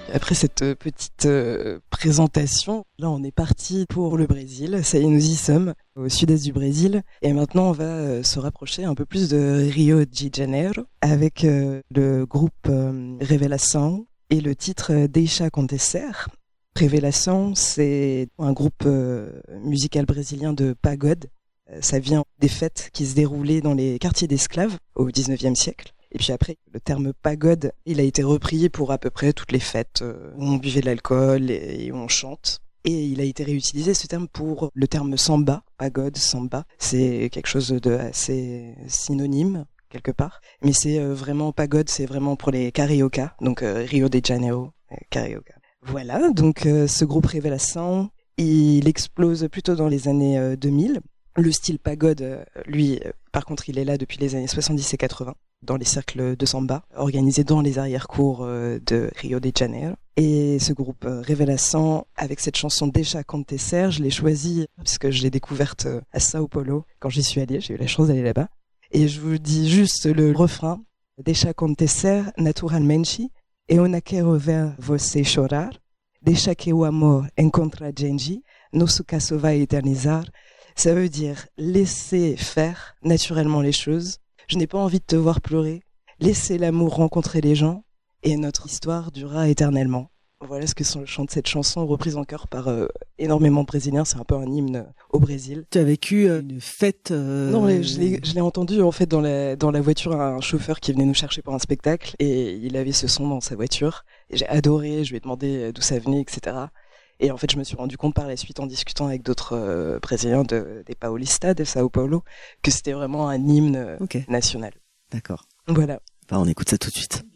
Après cette petite présentation, là on est parti pour le Brésil. Ça y est, nous y sommes, au sud-est du Brésil. Et maintenant on va se rapprocher un peu plus de Rio de Janeiro avec le groupe Revelação et le titre Deixa Acontecer. Revelação, c'est un groupe musical brésilien de pagode. Ça vient des fêtes qui se déroulaient dans les quartiers d'esclaves au XIXe siècle. Et puis après, le terme pagode, il a été repris pour à peu près toutes les fêtes où on buvait de l'alcool et où on chante. Et il a été réutilisé ce terme pour le terme samba, pagode, samba. C'est quelque chose de assez synonyme quelque part. Mais c'est vraiment pagode, c'est vraiment pour les cariocas, donc Rio de Janeiro, carioca. Voilà, donc ce groupe Revelação, il explose plutôt dans les années 2000. Le style pagode, lui, par contre, il est là depuis les années 70 et 80, dans les cercles de samba, organisés dans les arrière-cours de Rio de Janeiro. Et ce groupe Revelação, avec cette chanson Deixa Acontecer, je l'ai choisie parce que je l'ai découverte à Sao Paulo quand j'y suis allée, j'ai eu la chance d'aller là-bas. Et je vous dis juste le refrain, Deixa Acontecer naturalmente, eu não quero ver você chorar, deixa que o amor encontre a gente, nosso caso vai eternizar. Ça veut dire laisser faire naturellement les choses. Je n'ai pas envie de te voir pleurer. Laisser l'amour rencontrer les gens et notre histoire durera éternellement. Voilà ce que chante cette chanson reprise en chœur par énormément de Brésiliens. C'est un peu un hymne au Brésil. Tu as vécu une fête Non, mais je l'ai entendu en fait dans la voiture, un chauffeur qui venait nous chercher pour un spectacle et il avait ce son dans sa voiture. Et j'ai adoré, je lui ai demandé d'où ça venait, etc. Et en fait, je me suis rendu compte par la suite en discutant avec d'autres Brésiliens des Paulistas de Sao Paulo que c'était vraiment un hymne national. D'accord. Voilà. On écoute ça tout de suite.